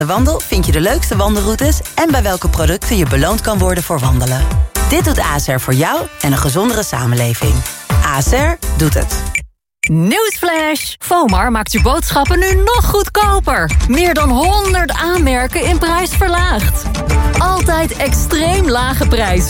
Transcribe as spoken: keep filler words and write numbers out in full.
De Wandel vind je de leukste wandelroutes en bij welke producten je beloond kan worden voor wandelen. Dit doet A S R voor jou en een gezondere samenleving. A S R doet het. Nieuwsflash! FOMAR maakt je boodschappen nu nog goedkoper. Meer dan honderd aanmerken in prijs verlaagd. Altijd extreem lage prijzen.